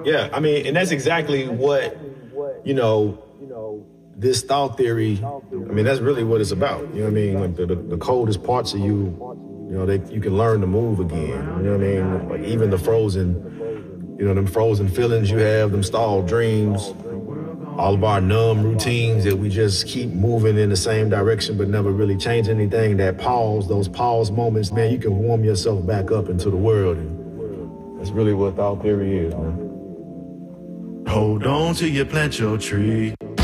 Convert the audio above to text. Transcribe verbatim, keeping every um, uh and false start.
Yeah, I mean, and that's exactly what, you know, this thought theory, I mean, that's really what it's about. You know what I mean? Like the, the, the coldest parts of you, you know, they, you can learn to move again. You know what I mean? Like even the frozen, you know, them frozen feelings you have, them stalled dreams, all of our numb routines that we just keep moving in the same direction but never really change anything. That pause, those pause moments, man, you can warm yourself back up into the world. And that's really what thought theory is, man. Hold on till you plant your tree.